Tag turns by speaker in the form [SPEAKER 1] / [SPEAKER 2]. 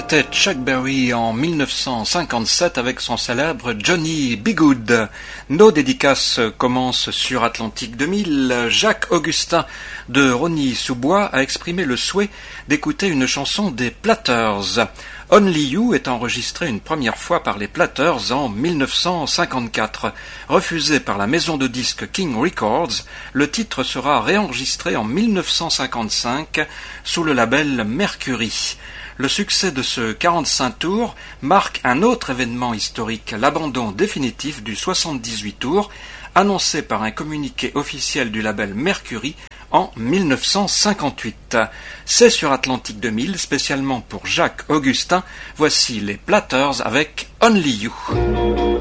[SPEAKER 1] C'était Chuck Berry en 1957 avec son célèbre Johnny B. Goode. Nos dédicaces commencent sur Atlantique 2000. Jacques Augustin de Rosny-sous-Bois a exprimé le souhait d'écouter une chanson des Platters. Only You est enregistré une première fois par les Platters en 1954. Refusé par la maison de disques King Records, le titre sera réenregistré en 1955 sous le label Mercury. Le succès de ce 45 tours marque un autre événement historique, l'abandon définitif du 78 tours, annoncé par un communiqué officiel du label Mercury en 1958. C'est sur Atlantique 2000, spécialement pour Jacques Augustin. Voici les Platters avec Only You.